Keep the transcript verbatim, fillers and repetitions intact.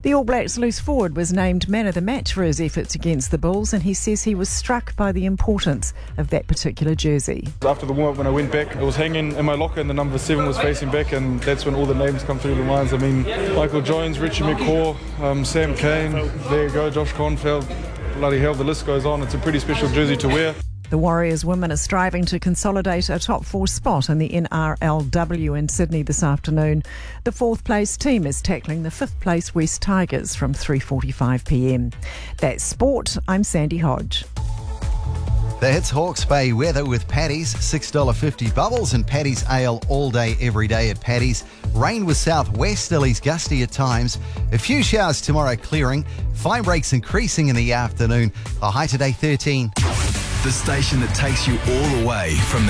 The All Blacks loose forward was named man of the match for his efforts against the Bulls, and he says he was struck by the importance of that particular jersey. After the warm-up, when I went back, it was hanging in my locker and the number seven was facing back, and that's when all the names come through the minds. I mean, Michael Jones, Richie McCaw, um, Sam Cane, there you go, Josh Cornfeld, bloody hell, the list goes on. It's a pretty special jersey to wear. The Warriors women are striving to consolidate a top four spot in the N R L W in Sydney this afternoon. The fourth place team is tackling the fifth place West Tigers from three forty-five p m. That's sport. I'm Sandy Hodge. The Hits Hawke's Bay weather with Paddy's, six dollars fifty bubbles and Paddy's Ale all day, every day at Paddy's. Rain with southwesterlies gusty at times. A few showers tomorrow clearing. Fine breaks increasing in the afternoon. A high today thirteen. The station that takes you all the way from the